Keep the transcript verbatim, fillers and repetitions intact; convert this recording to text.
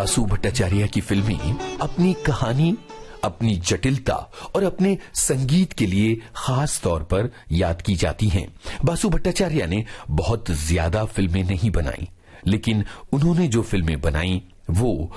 बासु भट्टाचार्य की फिल्में अपनी कहानी, अपनी जटिलता और अपने संगीत के लिए खास तौर पर याद की जाती हैं। बासु भट्टाचार्य ने बहुत ज्यादा फिल्में नहीं बनाई, लेकिन उन्होंने जो फिल्में बनाई वो